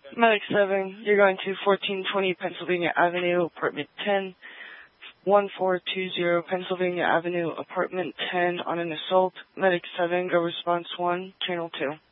Medic 7, you're going to 1420 Pennsylvania Avenue, apartment 10, 1420 Pennsylvania Avenue, apartment 10 on an assault. Medic 7, go response 1, channel 2.